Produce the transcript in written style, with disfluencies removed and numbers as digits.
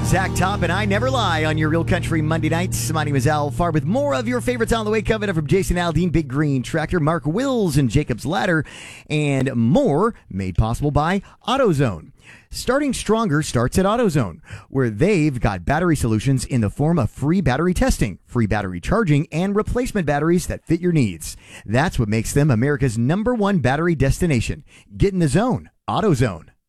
Zach Top and I Never Lie on your Real Country Monday nights. My name is Al Farr with more of your favorites on the way. Coming up from Jason Aldean, Big Green Tractor, Mark Wills, and Jacob's Ladder, and more made possible by AutoZone. Starting stronger starts at AutoZone, where they've got battery solutions in the form of free battery testing, free battery charging, and replacement batteries that fit your needs. That's what makes them America's #1 battery destination. Get in the zone. AutoZone.